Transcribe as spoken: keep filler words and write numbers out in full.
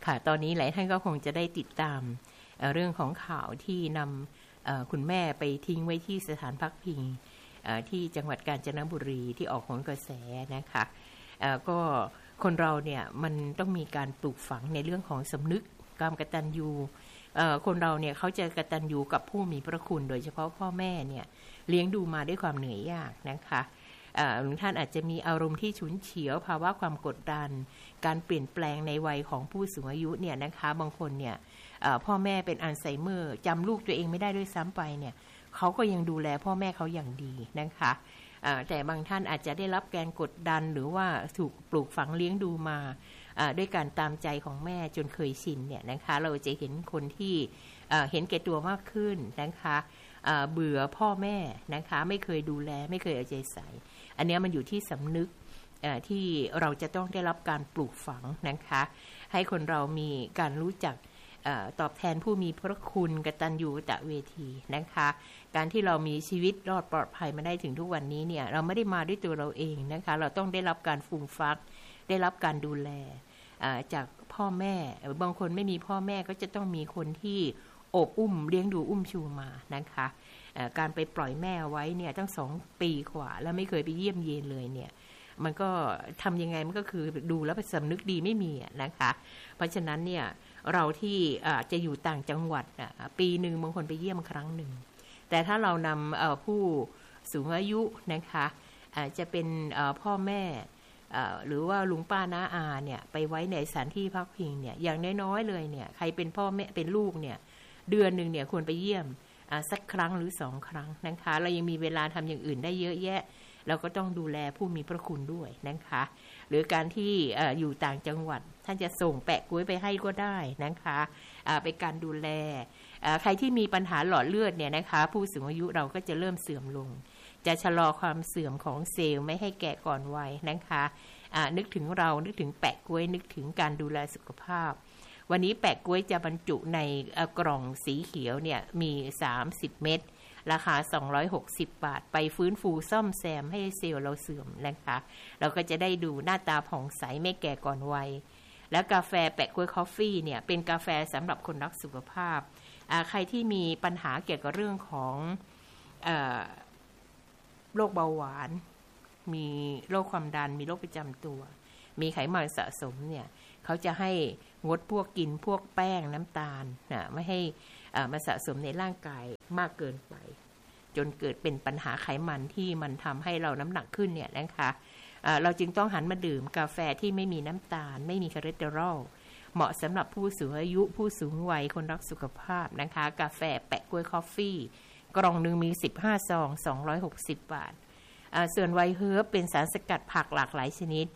ค่ะตอนนี้หลายท่านก็คงจะได้ติดตามเอ่อเรื่องของข่าวที่นำเอ่อคุณแม่ไปทิ้งไว้ที่สถานพักพิงเอ่อที่จังหวัดกาญจนบุรีที่ออกโหนกระแสนะคะเอ่อก็คนเราเนี่ยมันต้องมีการปลูกฝังในเรื่องของสำนึกความกตัญญูเอ่อคนเราเนี่ยเขาจะกตัญญูกับผู้มีพระคุณโดยเฉพาะพ่อแม่เนี่ยเลี้ยงดูมาด้วยความเหนื่อยยากนะคะบางท่านอาจจะมีอารมณ์ที่ฉุนเฉียวภาวะความกดดันการเปลี่ยนแปลงในวัยของผู้สูงอายุเนี่ยนะคะบางคนเนี่ยพ่อแม่เป็นอัลไซเมอร์จำลูกตัวเองไม่ได้ด้วยซ้ำไปเนี่ยเขาก็ยังดูแลพ่อแม่เขาอย่างดีนะคะแต่บางท่านอาจจะได้รับแรงกดดันหรือว่าถูกปลูกฝังเลี้ยงดูมาด้วยการตามใจของแม่จนเคยชินเนี่ยนะคะเราจะเห็นคนที่เห็นแก่ตัวมากขึ้นนะคะเบื่อพ่อแม่นะคะไม่เคยดูแลไม่เคยเอาใจใส่อันนี้มันอยู่ที่สำนึกที่เราจะต้องได้รับการปลูกฝังนะคะให้คนเรามีการรู้จักตอบแทนผู้มีพระคุณกตัญญูกตเวทีนะคะการที่เรามีชีวิตรอดปลอดภัยมาได้ถึงทุกวันนี้เนี่ยเราไม่ได้มาด้วยตัวเราเองนะคะเราต้องได้รับการฟูมฟักได้รับการดูแลจากพ่อแม่บางคนไม่มีพ่อแม่ก็จะต้องมีคนที่โอบอุ้มเลี้ยงดูอุ้มชูมานะคะการไปปล่อยแม่ไว้เนี่ยตั้งสองปีกว่าแล้วไม่เคยไปเยี่ยมเยียนเลยเนี่ยมันก็ทำยังไงมันก็คือดูแล้วสำนึกดีไม่มีนะคะเพราะฉะนั้นเนี่ยเราที่จะอยู่ต่างจังหวัดปีหนึ่งบางคนไปเยี่ยมครั้งหนึ่งแต่ถ้าเรานำผู้สูงอายุนะคะจะเป็นพ่อแม่หรือว่าลุงป้าน้าอาเนี่ยไปไว้ในสถานที่พักพิงเนี่ยอย่างน้อยๆเลยเนี่ยใครเป็นพ่อแม่เป็นลูกเนี่ยเดือนหนึ่งเนี่ยควรไปเยี่ยมสักครั้งหรือสองครั้งนะคะเรายังมีเวลาทำอย่างอื่นได้เยอะแยะเราก็ต้องดูแลผู้มีพระคุณด้วยนะคะหรือการที่ อ, อยู่ต่างจังหวัดท่านจะส่งแปะก๊วยไปให้ก็ได้นะคะเป็นการดูแลใครที่มีปัญหาหลอดเลือดเนี่ยนะคะผู้สูงอายุเราก็จะเริ่มเสื่อมลงจะชะลอความเสื่อมของเซลล์ไม่ให้แก่ก่อนวัยนะคะนึกถึงเรานึกถึงแปะก๊วยนึกถึงการดูแลสุขภาพวันนี้แปะก๊วยจะบรรจุในกล่องสีเขียวเนี่ยมีสามสิบเม็ดราคาสองร้อยหกสิบบาทไปฟื้นฟูซ่อมแซมให้เซลล์เราเสื่อมนะคะเราก็จะได้ดูหน้าตาผ่องใสไม่แก่ก่อนวัยแล้วกาแฟแปะก๊วยคอฟฟี่เนี่ยเป็นกาแฟสำหรับคนรักสุขภาพใครที่มีปัญหาเกี่ยวกับเรื่องของโรคเบาหวานมีโรคความดันมีโรคประจำตัวมีไขมันสะสมเนี่ยเขาจะให้งดพวกกินพวกแป้งน้ำตาลนะไม่ให้มาสะสมในร่างกายมากเกินไปจนเกิดเป็นปัญหาไขมันที่มันทำให้เราน้ำหนักขึ้นเนี่ยนะคะเราจึงต้องหันมาดื่มกาแฟที่ไม่มีน้ำตาลไม่มีคอเลสเตอรอลเหมาะสำหรับผู้สูงอายุผู้สูงวัยคนรักสุขภาพนะคะกาแฟแปะก๊วยคอฟฟี่กล่องหนึ่งมีสิบห้าซองสองร้อยหกสิบบาทส่วนไวน์เฮิร์บเป็นสารสกัดผักหลากหลายชนิด